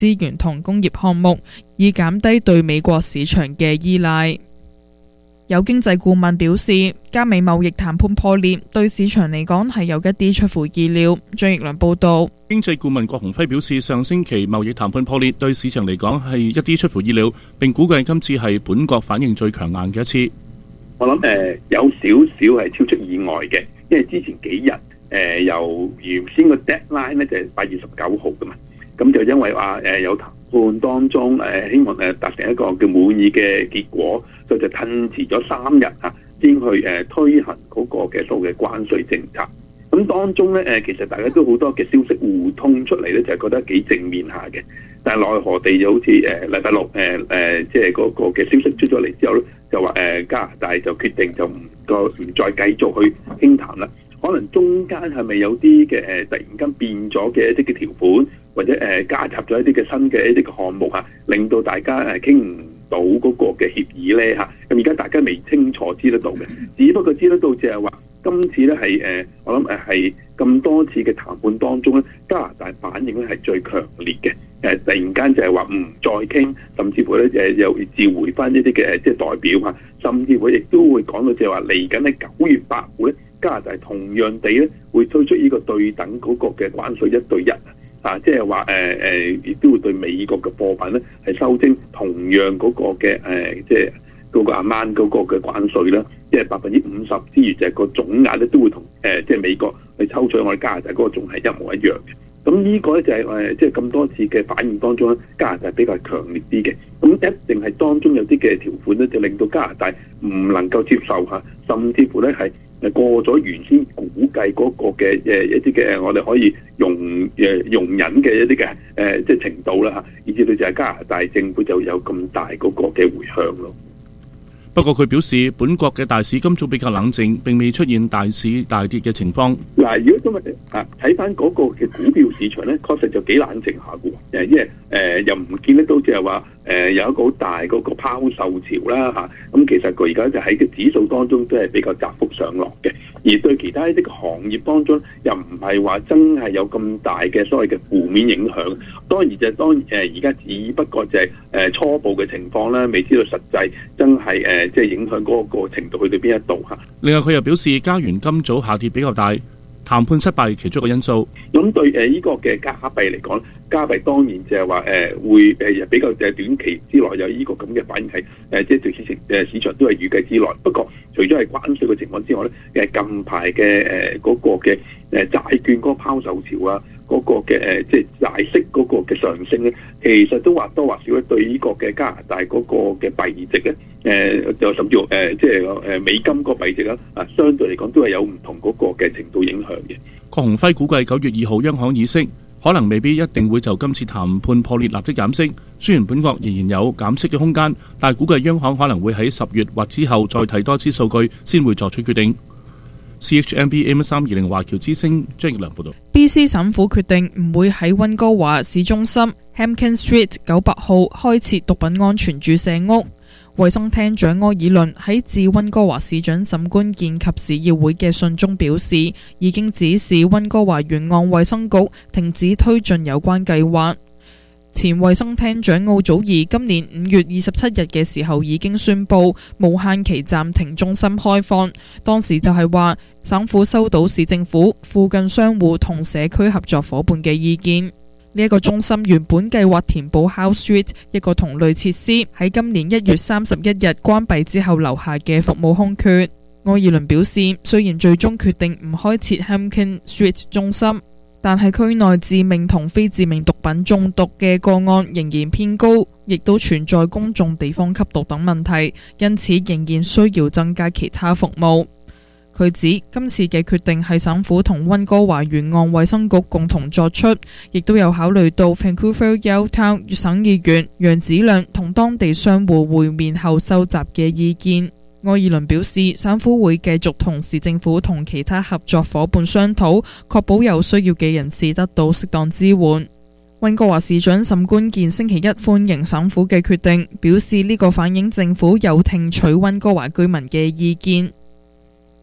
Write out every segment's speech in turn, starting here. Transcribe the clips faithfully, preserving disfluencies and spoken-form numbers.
資源同工業項目，以減低對美國市場嘅依賴。有經濟顧問表示，加美貿易談判破裂對市場嚟講係有一啲出乎意料。張奕良報導。 經濟顧問郭鴻輝表示，上星期貿易談判破裂對市場嚟講係一啲出乎意料，並估計今次係本國反應最強硬嘅一次。 我諗誒、呃、有少少係超出意外嘅，因為之前幾日誒、呃、由原先個 deadline 咧就係八月十九號噶嘛，咁就因為話誒、呃、有談判當中誒、呃、希望誒達成一個叫滿意嘅結果，所以就褪遲咗三日嚇先去誒、呃、推行嗰個嘅所謂嘅關稅政策。咁當中咧誒、呃、其實大家都好多嘅消息互通出嚟咧，就係覺得幾正面下嘅。但係奈何地就好似誒禮拜六誒誒即係嗰個嘅消息出咗嚟之後咧，就話誒、呃、加拿大就決定就唔個唔再繼續去傾談啦。可能中間係咪有啲嘅誒突然間變咗嘅一啲嘅條款，或者誒、呃、加插咗一啲嘅新嘅一啲嘅項目啊，令到大家誒傾唔到嗰個嘅協議咧嚇。咁而家大家未清楚知得到嘅，只不過知得到就係話今次咧係誒我諗誒係咁多次嘅談判當中咧，加拿大反應咧係最強烈嘅。誒突然間就係話唔再傾，甚至乎咧誒又召回翻一啲嘅即係代表嚇，甚至乎亦都會講到就係話嚟緊喺九月八號咧，加拿大同樣地咧會推出呢個對等嗰個嘅關稅一對一啊，即係話誒誒亦都會對美國嘅貨品咧係收徵同樣嗰個嘅誒即係嗰個 amount 嗰個嘅關稅啦，即係百分之五十之餘就係個總額咧都會同誒即係美國去抽取我哋加拿大嗰個總係一模一樣嘅。咁呢個咧就係誒，即係咁多次嘅反應當中咧，加拿大比較強烈啲嘅。咁一定係當中有啲嘅條款咧，就令到加拿大唔能夠接受嚇，甚至乎咧係誒過咗原先估計嗰個嘅誒一啲嘅我哋可以容誒容忍嘅一啲嘅誒即係程度啦嚇，以至到就係加拿大政府就有咁大嗰個嘅迴響咯。 不過佢表示，本國嘅大市今早比較冷靜，並未出現大市大跌嘅情況。 嗱，如果今日啊睇翻嗰個嘅股票市場咧，確實就幾冷靜下嘅喎。誒，因為誒、呃、又唔見得到，即係話誒有一個好大嗰個拋售潮啦嚇。咁、啊、其實佢而家就喺個指數當中都係比較窄幅上落嘅，而對其他一啲行業當中又唔係話真係有咁大嘅所謂嘅負面影響。當然就係當誒而家只不過就係誒初步嘅情況啦，未知道實際真係誒。即係影響嗰個程度去到邊一度嚇。 另外佢又表示，加元今早下跌比較大，談判失敗其中一個因素。 咁對誒呢個嘅加幣嚟講，加幣當然就係話誒會誒比較誒短期之內有呢個咁嘅反應係誒，即係對市場誒市場都係預計之內。不過除咗係關稅嘅情況之外咧，誒近排嘅誒嗰個嘅誒債券嗰個拋售潮啊，嗰個嘅誒即係債息嗰個嘅上升咧，其實都或多或少咧對呢個嘅加拿大嗰個嘅幣值咧。誒、呃、就甚至乎誒即係誒美金個幣值啦，啊相對嚟講都係有唔同嗰個嘅程度影響嘅。 郭鴻輝估計九月二號央行議息，可能未必一定會就今次談判破裂立即減息。雖然本國仍然有減息嘅空間，但係估計央行可能會喺十月或之後再睇多次數據，先會作出決定。C H M B M 三二零華僑之聲張奕良報道。 B C 省府決定唔會喺溫哥華市中心 Hampkin Street 九百號開設毒品安全注射屋。衛生廳長柯爾倫喺致溫哥華市長沈觀健及市議會嘅信中表示，已經指示溫哥華沿岸衛生局停止推進有關計劃。前衛生廳長奧祖兒今年五月二十七日嘅時候已經宣布無限期暫停中心開放，當時就係話省府收到市政府、附近商戶同社區合作伙伴嘅意見。呢一個中心原本計劃填補 House Street 一個同類設施喺今年一月三十一日關閉之後留下嘅服務空缺。柯爾倫表示，雖然最終決定唔開設 Hampkin Street 中心，但係區內致命同非致命毒品中毒嘅個案仍然偏高，亦都存在公眾地方吸毒等問題，因此仍然需要增加其他服務。佢指今次嘅決定係省府同溫哥華沿岸衛生局共同作出，亦都有考慮到 Vancouver Yaletown 省議員楊子亮同當地商戶會面後收集嘅意見。柯爾倫表示，省府會繼續同市政府同其他合作伙伴商討，確保有需要嘅人士得到適當支援。溫哥華市長沈觀健星期一歡迎省府嘅決定，表示呢個反映政府有聽取溫哥華居民嘅意見。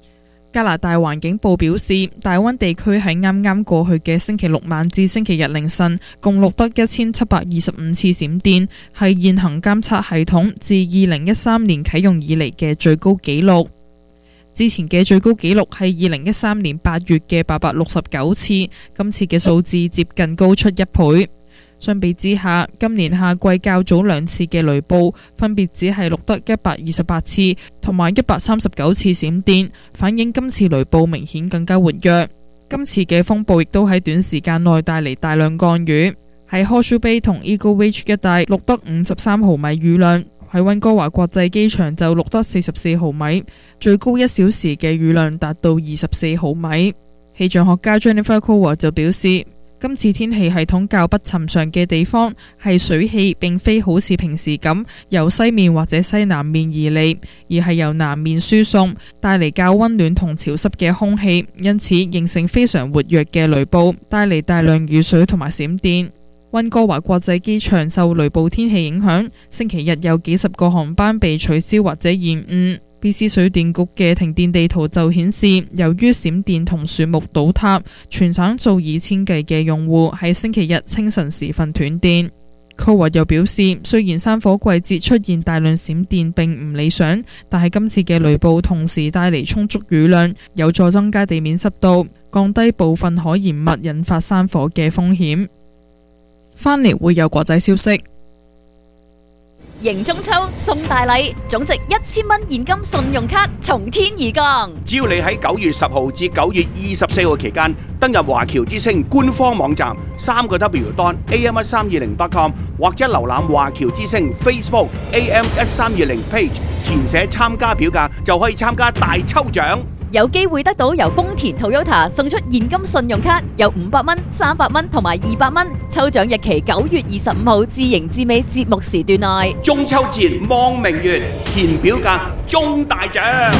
加拿大環境部表示，大溫地區喺啱啱過去嘅星期六晚至星期日凌晨，共錄得一千七百二十五次閃電，係現行監測系統自二零一三年啟用以嚟嘅最高紀錄。之前嘅最高紀錄係二零一三年八月嘅八百六十九次，今次嘅數字接近高出一倍。相比之下，今年夏季較早兩次嘅雷暴分別只係錄得一百二十八次同埋一百三十九次閃電，反映今次雷暴明顯更加活躍。今次嘅風暴亦都喺短時間內帶嚟大量降雨，喺 Horseshoe Bay 同 Eagle Ridge 一帶錄得五十三毫米雨量，喺溫哥華國際機場就錄得四十四毫米，最高一小時嘅雨量達到二十四毫米。氣象學家 Jennifer Coward 就表示，今次天氣系統較不尋常嘅地方係水氣並非好似平時咁由西面或者西南面而嚟，而係由南面輸送，帶嚟較溫暖同潮濕嘅空氣，因此形成非常活躍嘅雷暴，帶嚟大量雨水同埋閃電。溫哥華國際機場受雷暴天氣影響，星期日有幾十個航班被取消或者延誤。B C 水電局嘅停電地圖就顯示，由於閃電同樹木倒塌，全省數以千計嘅用戶喺星期日清晨時分斷電。Coward 又表示，雖然山火季節出現大量閃電並唔理想，但係今次嘅雷暴同時帶嚟充足雨量，有助增加地面濕度，降低部分可燃物引發山火嘅風險。返嚟會有國際消息。 迎中秋送大禮，總值一千蚊現金信用卡從天而降。 只要你喺九月十號至九月二十四號期間登入華僑之星官方網站三個 W dot A M 一三二零 dot com 或者瀏覽華僑之星 Facebook A M 一三二零 page， 填寫參加表格就可以參加大抽獎。 有機會得到由豐田 Toyota 送出現金信用卡，有五百蚊、三百蚊同埋二百蚊。抽獎日期九月二十五號至迎至尾節目時段內。 中秋節望明月，填表格中大獎。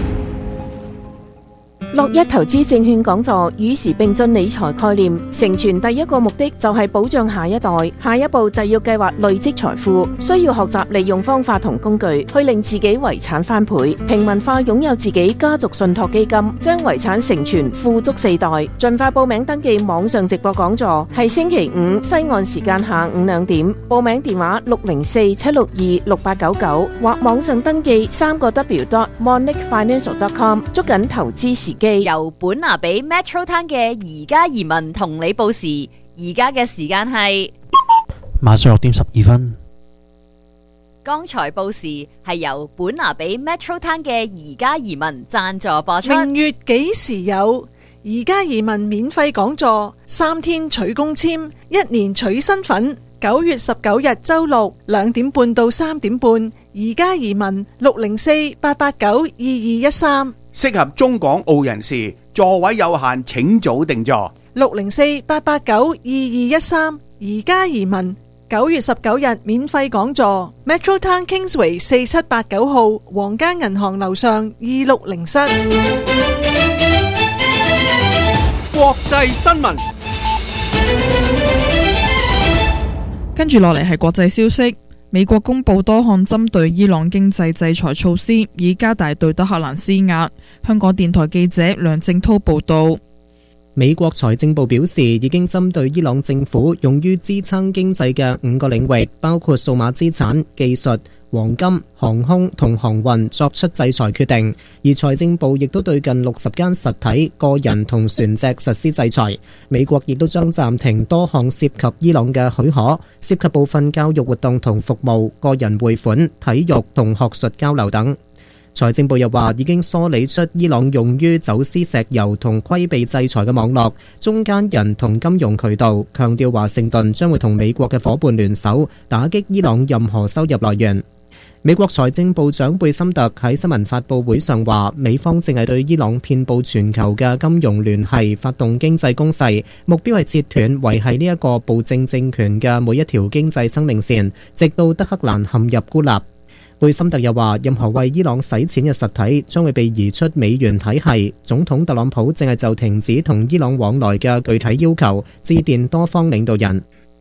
樂一投資證券講座與時並進理財概念，成全第一個目的就係保障下一代，下一步就要計劃累積財富，需要學習利用方法同工具去令自己遺產翻倍，平民化擁有自己家族信託基金，將遺產承傳富足四代。盡快報名登記網上直播講座，係星期五西岸時間下午兩點，報名電話六零四七六二六八九九或網上登記三個 W dot monic financial dot com， 捉緊投資時機。 由本拿比 Metro Town 嘅而家移民同你報時，而家嘅時間係晚上六點十二分。 剛才報時係由本拿比 Metro Town 嘅而家移民贊助播出。 明月幾時有？而家移民免費講座，三天取公簽，一年取身份。九月十九日周六兩點半到三點半，而家移民六零四八八九二二一三。 適合中港澳人士，座位有限，請早訂座。 六零四八八九二二一三，而家移民九月十九日免費講座 ，Metro Town Kingsway 四七八九號皇家銀行樓上二六零室。 國際新聞， 跟住落嚟係國際消息。美國公布多項針對伊朗經濟制裁措施，以加大對德黑蘭施壓。香港電台記者梁正濤報道。 美國財政部表示，已經針對伊朗政府用於支撐經濟嘅五個領域，包括數碼資產、技術、黃金、航空同航運作出制裁決定，而財政部亦都對近六十間實體、個人同船隻實施制裁。美國亦都將暫停多項涉及伊朗嘅許可，涉及部分教育活動同服務、個人匯款、體育同學術交流等。財政部又話已經梳理出伊朗用於走私石油同規避制裁嘅網絡、中間人同金融渠道，強調華盛頓將會同美國嘅伙伴聯手打擊伊朗任何收入來源。美國財政部長貝森特喺新聞發佈會上話，美方正係對伊朗遍佈全球嘅金融聯繫發動經濟攻勢，目標係切斷維繫呢一個暴政政權嘅每一條經濟生命線，直到德黑蘭陷入孤立。貝森特又話，任何為伊朗洗錢嘅實體將會被移出美元體系。總統特朗普正係就停止同伊朗往來嘅具體要求致電多方領導人。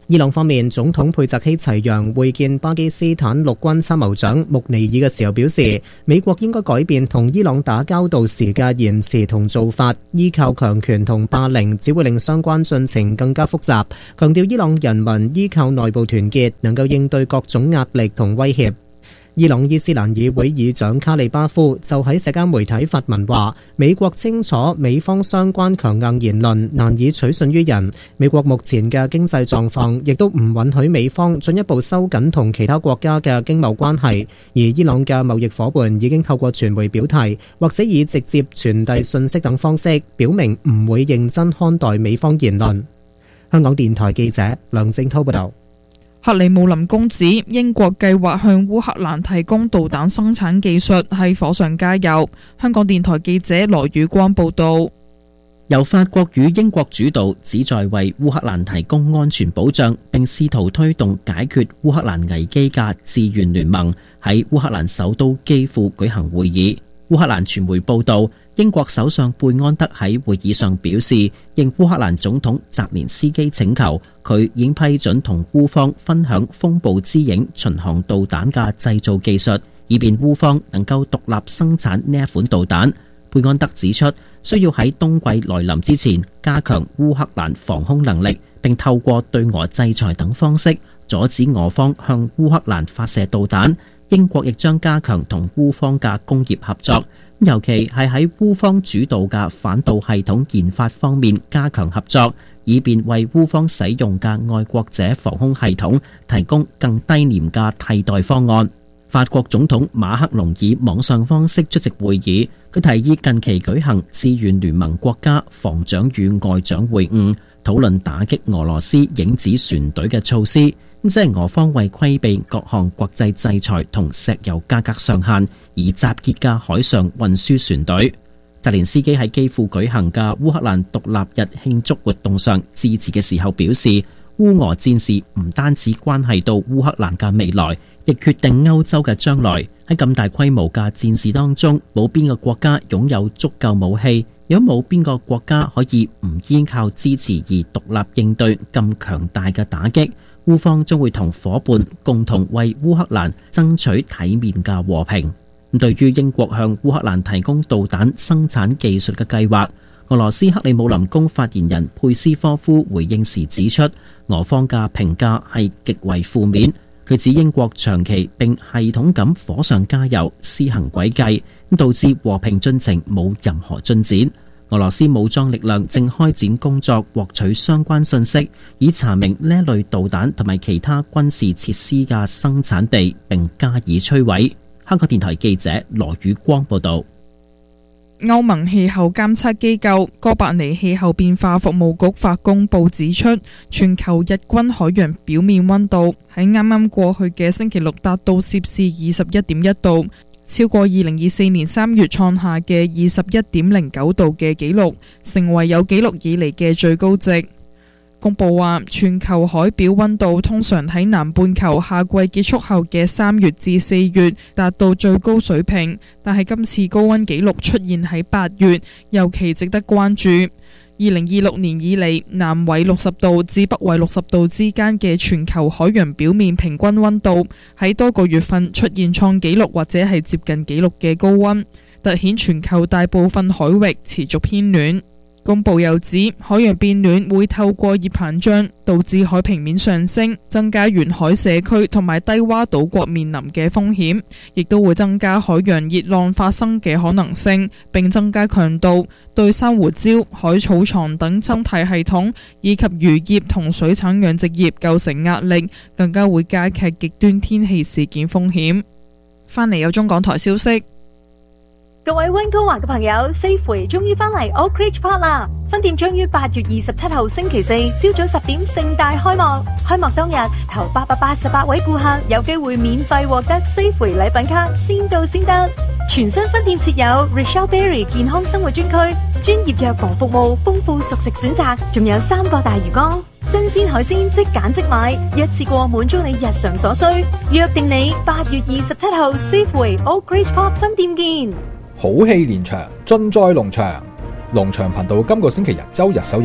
伊朗方面，總統佩澤希齊揚會見巴基斯坦陸軍參謀長穆尼爾嘅時候表示，美國應該改變同伊朗打交道時嘅言辭同做法，依靠強權同霸凌只會令相關進程更加複雜，強調伊朗人民依靠內部團結能夠應對各種壓力同威脅。伊朗伊斯蘭議會議長卡利巴夫就喺社交媒體發文話，美國清楚美方相關強硬言論難以取信於人，美國目前嘅經濟狀況亦都唔允許美方進一步收緊同其他國家嘅經貿關係，而伊朗嘅貿易夥伴已經透過傳媒表態，或者以直接傳遞信息等方式，表明唔會認真看待美方言論。香港電台記者梁正滔報導。 克里姆林宮指英國計劃向烏克蘭提供導彈生產技術，係火上加油。香港電台記者羅宇光報道。 由法國與英國主導，旨在為烏克蘭提供安全保障，並試圖推動解決烏克蘭危機嘅志願聯盟喺烏克蘭首都基輔舉行會議。烏克蘭傳媒報道，英國首相貝安德喺會議上表示，應烏克蘭總統澤連斯基請求，佢已經批准同烏方分享風暴之影巡航導彈嘅製造技術，以便烏方能夠獨立生產呢一款導彈。貝安德指出，需要喺冬季來臨之前加強烏克蘭防空能力，並透過對俄制裁等方式阻止俄方向烏克蘭發射導彈。英國亦將加強同烏方嘅工業合作，尤其係喺烏方主導嘅反導系統研發方面加強合作，以便為烏方使用嘅愛國者防空系統提供更低廉嘅替代方案。法國總統馬克龍以網上方式出席會議，佢提議近期舉行志願聯盟國家防長與外長會晤，討論打擊俄羅斯影子船隊嘅措施。即係俄方為規避各項國際制裁同石油價格上限而集結嘅海上運輸船隊。澤連斯基喺基輔舉行嘅烏克蘭獨立日慶祝活動上致辭嘅時候表示，烏俄戰事唔單止關係到烏克蘭嘅未來，亦決定歐洲嘅將來。喺咁大規模嘅戰事當中，冇邊個國家擁有足夠武器，有冇邊個國家可以唔依靠支持而獨立應對咁強大嘅打擊。烏方將會同伙伴共同為烏克蘭爭取體面嘅和平。對於英國向烏克蘭提供導彈生產技術嘅計劃，俄羅斯克里姆林宮發言人佩斯科夫回應時指出，俄方嘅評價係極為負面。佢指英國長期並系統咁火上加油，施行詭計，導致和平進程冇任何進展。俄羅斯武裝力量正開展工作，獲取相關信息，以查明呢一類導彈同埋其他軍事設施嘅生產地，並加以摧毀。香港電台記者羅宇光報道。 歐盟氣候監測機構哥白尼氣候變化服務局發公報指出，全球日均海洋表面溫度喺啱啱過去嘅星期六達到攝氏二十一點一度，超過二零二四年三月創下嘅二十一點零九度嘅紀錄，成為有紀錄以嚟嘅最高值。公佈話，全球海表溫度通常喺南半球夏季結束後嘅三月至四月達到最高水平，但係今次高溫紀錄出現喺八月，尤其值得關注。二零二六年以嚟，南緯六十度至北緯六十度之間嘅全球海洋表面平均溫度喺多個月份出現創紀錄或者係接近紀錄嘅高溫，凸顯全球大部分海域持續偏暖。公報又指，海洋變暖會透過熱膨脹導致海平面上升，增加沿海社區同埋低洼島國面臨嘅風險，亦都會增加海洋熱浪發生嘅可能性，並增加強度，對珊瑚礁、海草床等生態系統以及漁業同水產養殖業構成壓力，更加會加劇極端天氣事件風險。翻嚟有中港台消息。 各位溫哥華嘅朋友 ，Safeway 終於返嚟 Oak Ridge Park 啦！分店將於八月二十七號星期四朝早十點盛大開幕。開幕當日，頭八百八十八位顧客有機會免費獲得 Safeway 禮品卡，先到先得。全新分店設有 Rochelle Berry 健康生活專區，專業藥房服務，豐富熟食選擇，仲有三個大魚缸。新鮮海鮮即揀即買，一次過滿足你日常所需。約定你八月二十七號 Safeway Oak Ridge Park 分店見。 好戲連場，盡在農場。農場頻道今個星期日周日首映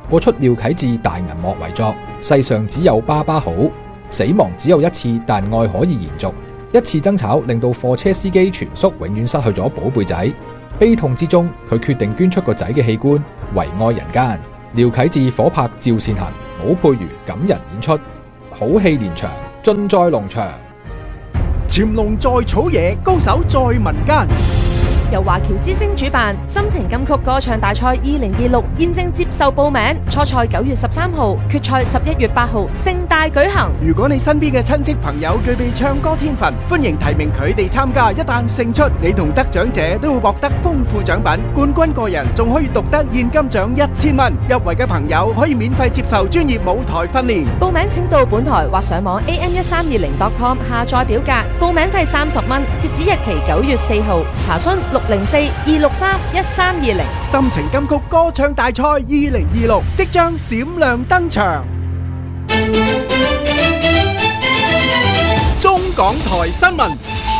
播出廖啟智大銀幕遺作《世上只有爸爸好》，死亡只有一次，但愛可以延續。一次爭吵令到貨車司機全叔永遠失去咗寶貝仔，悲痛之中佢決定捐出個仔嘅器官為愛人間。廖啟智火拍趙善恒，武佩瑜感人演出，好戲連場，盡在龍場。 潛龍在草野，高手在民間。 由華僑之星主辦心情金曲歌唱大賽二零二六現正接受報名，初賽九月十三號，決賽十一月八號，盛大舉行。 如果你身邊嘅親戚朋友具備唱歌天分，歡迎提名佢哋參加。一旦勝出，你同得獎者都會獲得豐富獎品，冠軍個人仲可以獨得現金獎一千蚊。入圍嘅朋友可以免費接受專業舞台訓練。 報名請到本台或上網 a m 一三二零 dot com 下載表格，報名費三十蚊，截止日期九月四號。查詢六零四二六三一三二零。 心情金曲歌唱大賽二零二六即將閃亮登場。中港台新聞。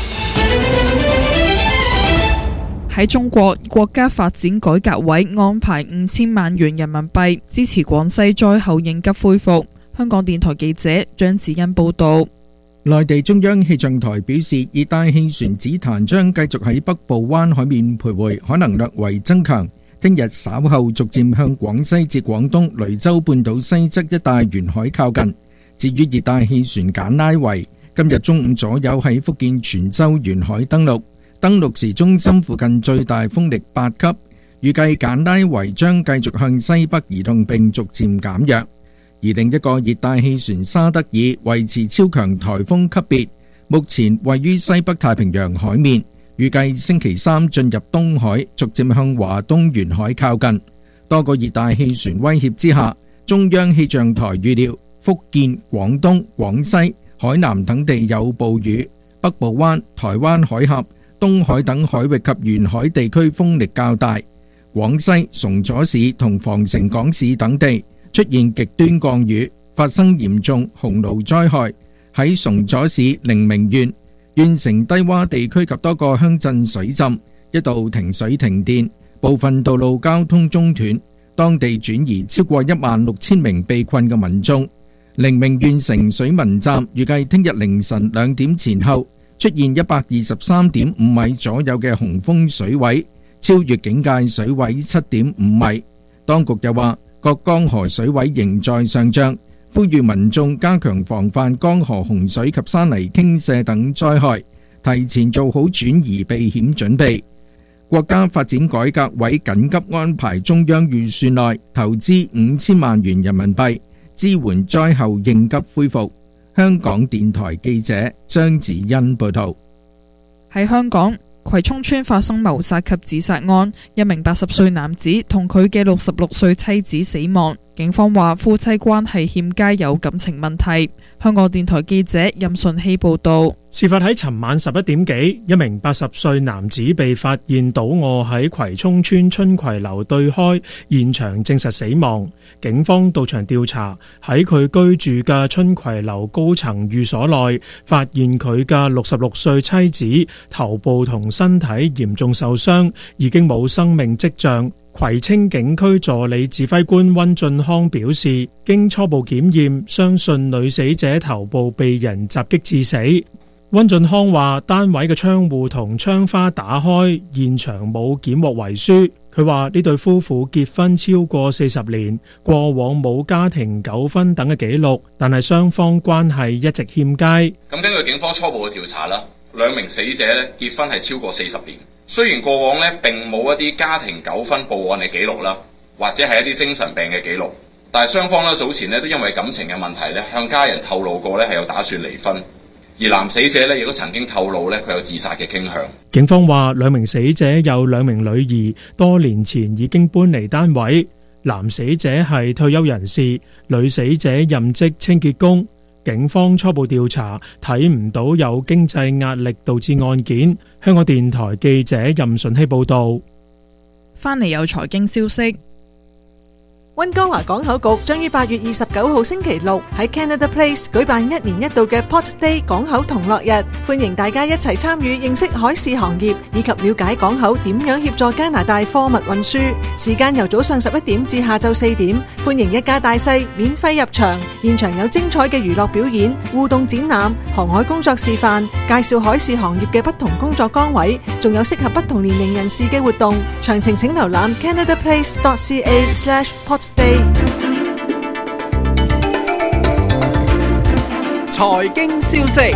喺中國，國家發展改革委安排五千萬元人民幣支持廣西災後應急恢復。香港電台記者張子欣報道。 內地中央氣象台表示，熱帶氣旋紫檀將繼續喺北部灣海面徘徊，可能略為增強。聽日稍後逐漸向廣西至廣東雷州半島西側一帶沿海靠近。至於熱帶氣旋簡拉維，今日中午左右喺福建泉州沿海登陸，登陸時中心附近最大風力八級。預計簡拉維將繼續向西北移動並逐漸減弱。而另一個熱帶氣旋沙德爾維持超強颱風級別，目前位於西北太平洋海面，預計星期三進入東海，逐漸向華東沿海靠近。多個熱帶氣旋威脅之下，中央氣象台預料福建、廣東、廣西、海南等地有暴雨，北部灣、台灣海峽、東海等海域及沿海地區風力較大。廣西崇左市同防城港市等地出現極端降雨，發生嚴重洪澇災害。喺崇左市寧明縣，縣城低洼地區及多個鄉鎮水浸，一度停水停電，部分道路交通中斷，當地轉移超過一萬六千名被困嘅民眾。寧明縣城水文站預計聽日凌晨兩點前後出現一百二十三點五米左右嘅洪峰水位，超越警戒水位七點五米。當局又話，各江河水位仍在上漲，呼籲民眾加強防範江河洪水及山泥傾瀉等災害，提前做好轉移避險準備。國家發展改革委緊急安排中央預算內投資五千萬元人民幣，支援災後應急恢復。香港電台記者張子欣報道。 喺香港，葵涌村發生謀殺及自殺案，一名八十歲男子同佢嘅六十六歲妻子死亡。警方話夫妻關係欠佳，有感情問題。香港電台記者任順希報道。 事發喺尋晚十一點幾，一名八十歲男子被發現倒卧喺葵涌村春葵樓對開，現場證實死亡。警方到場調查，喺佢居住嘅春葵樓高層寓所內，發現佢嘅六十六歲妻子頭部同身體嚴重受傷，已經冇生命跡象。葵青警區助理指揮官溫俊康表示，經初步檢驗，相信女死者頭部被人襲擊致死。溫俊康話，單位嘅窗戶同窗花打開，現場冇檢獲遺書。佢話呢對夫婦結婚超過四十年，過往冇家庭糾紛等嘅記錄，但係雙方關係一直欠佳。 咁根據警方初步嘅調查啦，兩名死者咧結婚係超過四十年。雖然過往咧並冇一啲家庭糾紛報案嘅記錄啦，或者係一啲精神病嘅記錄，但係雙方咧早前咧都因為感情嘅問題咧向家人透露過咧係有打算離婚，而男死者咧亦都曾經透露咧佢有自殺嘅傾向。 警方話兩名死者有兩名女兒，多年前已經搬離單位。男死者係退休人士，女死者任職清潔工。警方初步調查睇唔到有經濟壓力導致案件。香港電台記者任順希報道。 返嚟有財經消息。 溫哥華港口局將於八月二十九號星期六喺 Canada Place 舉辦一年一度嘅 Port Day 港口同樂日，歡迎大家一齊參與認識海事行業以及了解港口點樣協助加拿大貨物運輸。時間由早上十一點至下晝四點，歡迎一家大細免費入場，現場有精彩嘅娛樂表演、互動展覽、航海工作示範、介紹海事行業嘅不同工作崗位，仲有適合不同年齡人士嘅活動。詳情請瀏覽 canadaplace dot c a slash port day。 財經消息，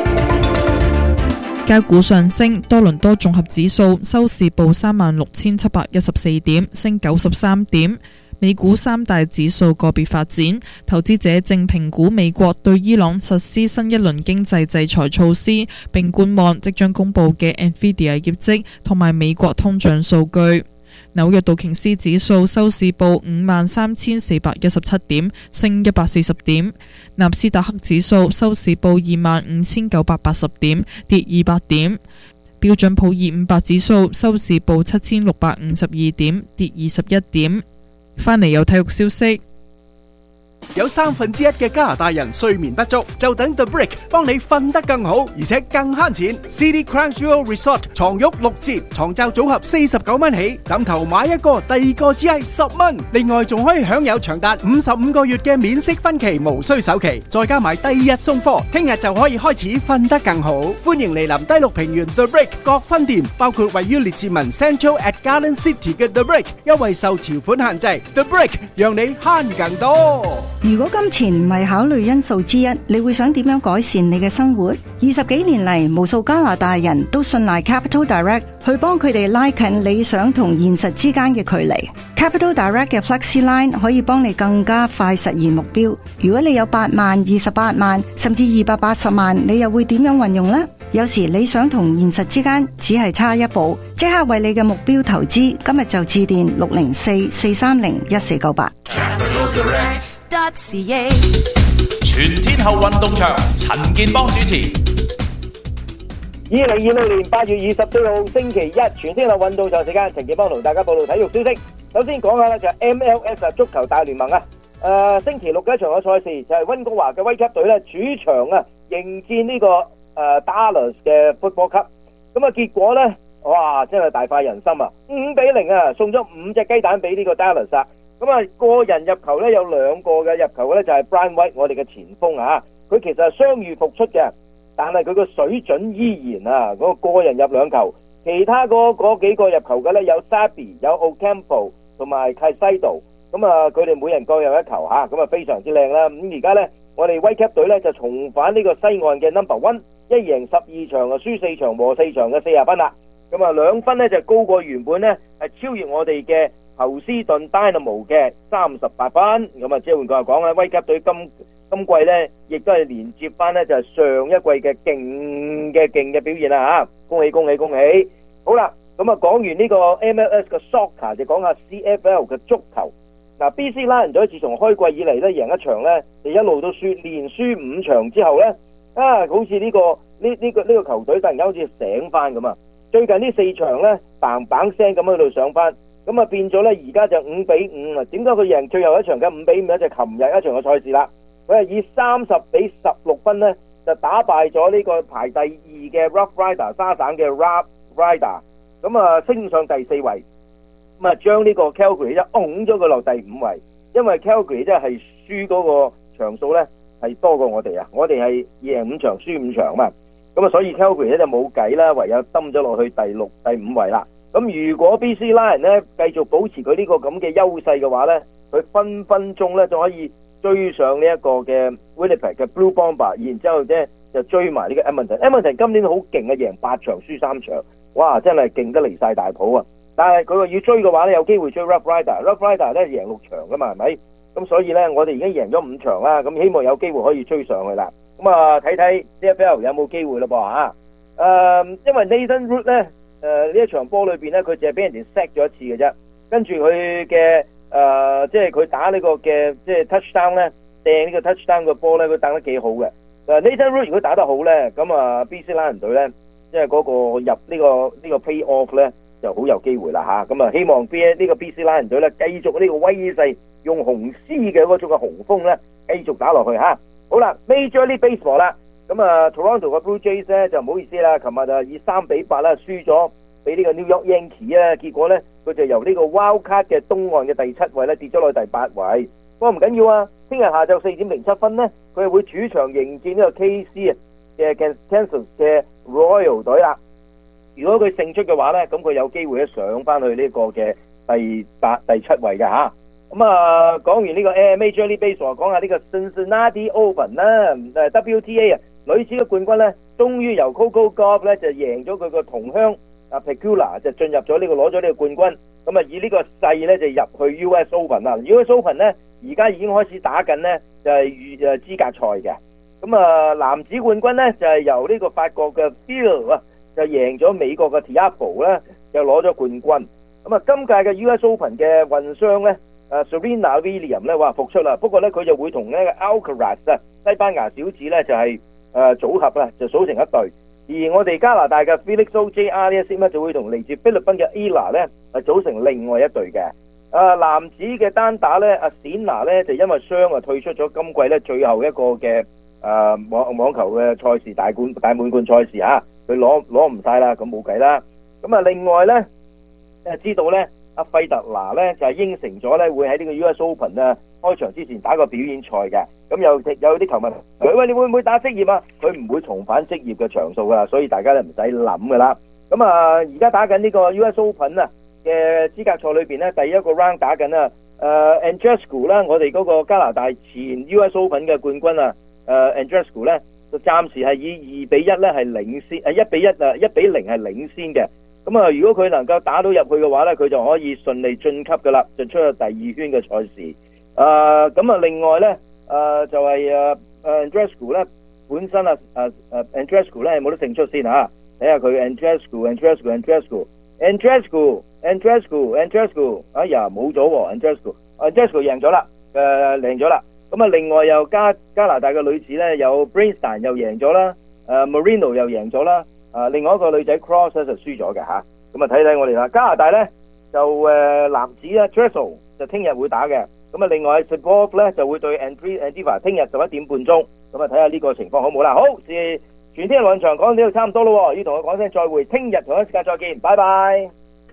交股上升，多倫多綜合指數收市報三萬六千七百一十四點，升九十三點。美股三大指數個別發展，投資者正評估美國對伊朗實施新一輪經濟制裁措施，並觀望即將公佈嘅 Nvidia 業績同埋美國通脹數據。紐約道瓊斯指數收市報五萬三千四百一十七點，升一百四十點。納斯達克指數收市報二萬五千九百八十點，跌二百點。標準普爾五百指數收市報七千六百五十二點，跌二十一點。返嚟有體育消息。 有三分之一嘅加拿大人睡眠不足，就等 The Brick 幫你瞓得更好，而且更慳錢。City Crunchyroll Resort 床褥六折，床罩組合四十九蚊起，枕頭買一個，第二個只係十蚊。另外仲可以享有長達五十五個月嘅免息分期，無需首期，再加埋第二日送貨，聽日就可以開始瞓得更好。歡迎嚟臨低綠平原 The Brick 各分店，包括位於列治文 Central at Garden City 嘅 The Brick， 優惠受條款限制。The Brick 讓你慳更多。 如果金錢唔係考慮因素之一，你會想點樣改善你嘅生活？二十幾年嚟，無數加拿大人都信賴 Capital Direct 去幫佢哋拉近理想同現實之間嘅距離。Capital Direct 嘅 Flexi Line 可以幫你更加快實現目標。如果你有八萬、二十八萬，甚至二百八十萬，你又會點樣運用呢？有時理想同現實之間只係差一步，即刻為你嘅目標投資。今日就致電六零四四三零一四九八。 全天候運動場，陳健邦主持。 二零二六年八月二十四號星期一，全天候運動場時間，陳健邦同大家報道體育消息。首先講下咧就係 M L S 啊，足球大聯盟啊。誒、呃，星期六嘅一場嘅賽事就係溫哥華嘅威級隊咧主場啊迎戰呢、這個誒、呃、Dallas 嘅 Football Cup。咁啊結果咧，哇真係大快人心啊！五比零啊，送咗五隻雞蛋俾呢個 Dallas 啊！咁啊，個人入球咧有兩個嘅入球咧就係 Brian White 我哋嘅前鋒啊，佢其實係傷愈復出嘅，但係佢個水準依然啊，嗰、那個個人入兩球，其他嗰嗰幾個入球嘅咧有 Sabi 有 Ocampo 同埋 Caicedo， 咁啊佢哋每人各有一球吓，咁啊非常之靚啦。咁而家咧我哋威級隊咧就重返呢個西岸嘅 number one， 一贏十二場啊，輸四場和四場嘅四十分啦。咁啊兩分咧就高過原本咧係超越我哋嘅侯斯頓 Dynamo 嘅三十八分。咁啊即係換句話講啊，威級隊今今季咧亦都係連接翻咧就係上一季嘅勁嘅勁嘅表現啦吓，恭喜恭喜恭喜！好啦，咁啊講完呢個 M L S 嘅 Soccer 就講下 C F L 嘅足球。嗱 B C 拉人隊自從開季以嚟咧贏一場咧就一路都輸，連輸五場之後咧啊好似呢、這個呢呢、這個呢、這個球隊突然間好似醒翻咁啊！最近呢四場咧嘭嘭聲咁喺度上翻。咁啊變咗咧，而家就五比五啊！點解佢贏最後一場嘅五比五咧？就係琴日一場嘅賽事啦。佢係以三十比十六分咧，就打敗咗呢個排第二嘅 Rough Rider 沙省嘅 Rough Rider， 咁啊升上第四位。咁啊將呢個 Calgary 一拱咗佢落第五位，因為 Calgary 即係輸嗰個場數咧係多過我哋啊！我哋係贏五場輸五場嘛，咁啊所以 Calgary 咧就冇計啦，唯有抌咗落去第六、第五位啦。咁如果 B C Lion 咧繼續保持佢呢個咁嘅優勢嘅話咧，佢分分鐘咧就可以追上呢一個嘅 Winnipeg 嘅 Blue Bomber， 然之後咧就追埋呢個 Edmonton。Edmonton 今年好勁啊，贏八場輸三場，哇！真係勁得離晒大譜啊！但係佢話要追嘅話咧，有機會追 Rough Rider。Rough Rider 咧贏六場噶嘛，係咪？咁所以咧，我哋已經贏咗五場啦，咁希望有機會可以追上去啦。咁啊，睇睇 C F L 有冇機會咯噃嚇。誒，因為 Nathan Root 咧。誒、呃、呢一場波裏邊咧，佢淨係俾人哋 sack 咗一次嘅啫。跟住佢嘅誒，即係佢打呢個嘅即係 touchdown 咧，掟呢個 touchdown 嘅波咧，佢打得幾好嘅。誒 Nathan Root 如果打得好咧，咁啊 B C 拉人隊咧，即係嗰個入呢、這個呢、這個 play off 咧，就好有機會啦嚇。咁啊，希望 B 呢個 B C 拉人隊咧繼續呢個威勢用紅絲嘅嗰種嘅紅風咧繼續打落去嚇。好啦 ，Major League Baseball 啦，咁啊 Toronto 嘅 Blue Jays 咧就唔好意思啦，琴日就以三比八啦輸咗俾呢個 New York Yankees 啊，結果咧佢就由呢個 Wild Card 嘅東岸嘅第七位咧跌咗落去第八位。不過唔緊要啊，聽日下晝四點零七分咧，佢係會主場迎戰呢個 K C 啊嘅 Kansas 嘅 Royal 隊啦。如果佢勝出嘅話咧，咁佢有機會咧上翻去呢個嘅第八、第七位嘅嚇。咁啊，講完呢個 Major League Baseball， 講下呢個 Cincinnati Open 啦，誒 W T A 啊，女子嘅冠軍咧，終於由 Coco Gauff 咧就贏咗佢個同鄉啊 Pegula 就進入咗呢個攞咗呢個冠軍。咁啊，以呢個勢咧就入去 U S Open 啦。U S Open 咧而家已經開始打緊咧，就係預誒資格賽嘅。咁啊，男子冠軍咧就係由呢個法國嘅 Phil 啊，就贏咗美國嘅 Tiafoe 咧，就攞咗冠軍。咁啊，今屆嘅 U S Open 嘅混雙咧。誒 Serena Williams 咧話復出啦，不過咧佢就會同呢個 Alcaraz 啊西班牙小子咧就係、是、誒、呃、組合啦，就組成一隊。而我哋加拿大嘅 Felix Auger 呢一 set 就會同嚟自菲律賓嘅 Ayla 咧係組成另外一隊嘅。誒、呃、男子嘅單打咧，阿 Sinner 咧就因為傷啊退出咗今季咧最後一個嘅誒、呃、網網球嘅賽事大冠大滿貫賽事嚇，佢攞攞唔晒啦，咁冇計啦。咁啊另外咧誒知道咧。阿費特拿咧就係、是、應承咗咧，會喺呢個 U S Open 啊開場之前打個表演賽嘅。咁有有啲球迷佢喂，你會唔會打職業啊？佢唔會重返職業嘅場數噶，所以大家都唔使諗噶啦。咁啊，而家打緊呢個 U S Open 啊嘅資格賽裏邊咧，第一個 round 打緊啊。誒 Andreescu 啦，我哋嗰個加拿大前 U S Open 嘅冠軍啊，誒 Andreescu 咧就暫時係以二比一咧係領先，誒一比一啊一比零係領先嘅。咁啊，如果佢能夠打到入去嘅話咧，佢就可以順利晉級噶啦，就出咗第二圈嘅賽事。誒、呃，咁啊，另外咧，誒、呃、就係誒誒 Andreescu 咧本身啊誒誒 Andreescu 咧係冇得勝出先嚇，睇下佢 Andreescu Andreescu Andreescu Andreescu Andreescu Andreescu， 哎呀冇咗喎 Andreescu Andreescu 贏咗啦，誒贏咗啦。咁啊，另外又加加拿大嘅女子咧有 Brinston 又贏咗啦，誒、呃、Marino 又贏咗啦。啊，另外一個女仔 Cross 咧就輸咗嘅嚇，咁啊睇睇我哋啦。加拿大咧就誒、呃、男子咧 Dressel 就聽日會打嘅，咁啊另外 Sabov 咧就會對 Andre Andiva 聽日十一點半鐘，咁啊睇下呢個情況好唔好啦。好，是全天輪場講到呢度差唔多咯，要同佢講聲再會，聽日同一時間再見，拜拜。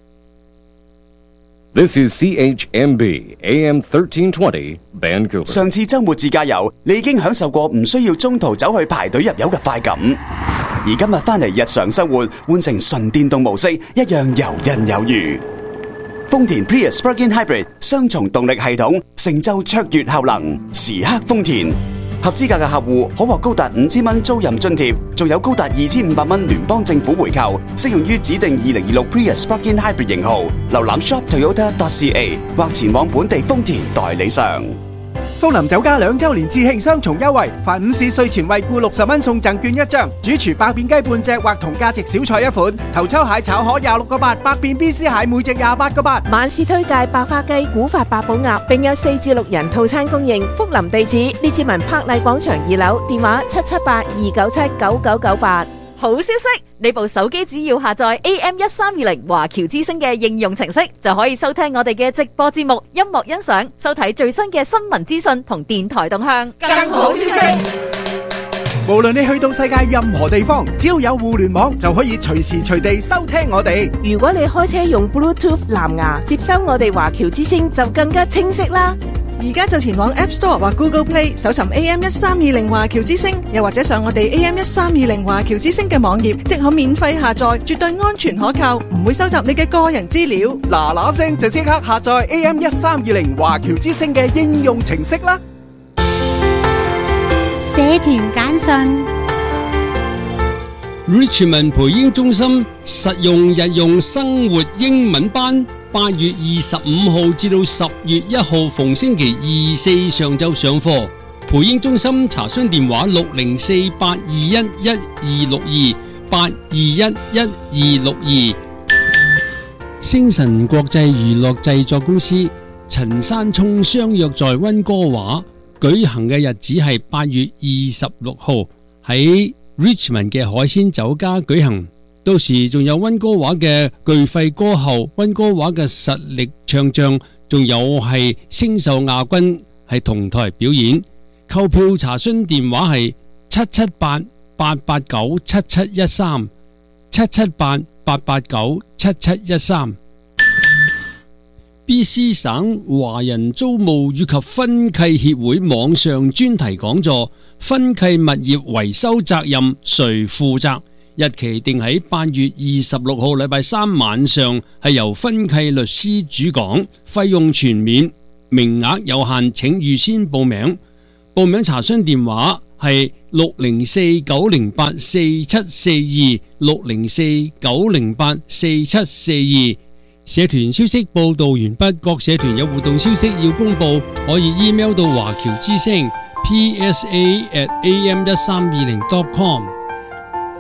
This is C H M B A M thirteen twenty Vancouver。 上次週末自駕遊，你已經享受過唔需要中途走去排隊入油嘅快感，而今日翻嚟日常生活，換成純電動模式，一樣游刃有餘。豐田 Prius Plug-in Hybrid 雙重動力系統，成就卓越效能，時刻豐田。合資格嘅客戶可獲高達五千蚊租賃津貼，仲有高達二千五百蚊聯邦政府回扣，適用於指定二零二六 Prius Plug-in Hybrid 型號。瀏覽 shop toyota dot c a 或前往本地豐田代理商。 福林酒家兩週年致慶雙重優惠，凡午市稅前惠顧六十蚊送贈券一張，主廚百變雞半隻或同價值小菜一款，頭抽蟹炒河廿六個八，百變 B C 蟹每隻廿八個八。 晚市推介百花雞、古法八寶鴨，並有四至六人套餐供應。福林地址：列治文柏麗廣場二樓，電話七七八二九七九九九八。 好消息！你部手機只要下載 A M 一三二零華僑之聲嘅應用程式，就可以收聽我哋嘅直播節目、音樂欣賞、收睇最新嘅新聞資訊同電台動向。更好消息！ 無論你去到世界任何地方，只要有互聯網，就可以隨時隨地收聽我哋。 如果你開車用 Bluetooth 藍牙接收我哋華僑之聲，就更加清晰啦。 而家就前往 App Store 或 Google Play 搜尋 A M 一三二零華僑之聲，又或者上我哋 A M 一三二零華僑之聲嘅網頁，即可免費下載，絕對安全可靠，唔會收集你嘅個人資料。 嗱嗱聲就即刻下載 A M 一三二零華僑之聲嘅應用程式啦！ 社團簡訊 Richmond 培英中心實用日用生活英文班，八月二十五號至到十月一號逢星期二四上晝上課。培英中心查詢電話六零四八二一一二六二八二一一二六二。星辰國際娛樂製作公司陳山聰相約在溫哥華舉行嘅日子係八月二十六號喺 Richmond 嘅海鮮酒家舉行。到時仲有溫哥華嘅巨肺歌后、溫哥華嘅實力唱將仲有係星秀亞軍係同台表演。購票查詢電話係七七八八八九七七一三七七八八八九七七一三。B C 省華人租務以及分契協會網上專題講座：分契物業維修責任誰負責？日期定喺八月二十六號禮拜三晚上，係由分契律師主講，費用全免，名額有限，請預先報名。報名查詢電話係六零四九零八四七四二六零四九零八四七四二。社團消息報道完畢，各社團有活動消息要公布，可以 email 到華僑之聲 P S A at A M 一三二零 dot com。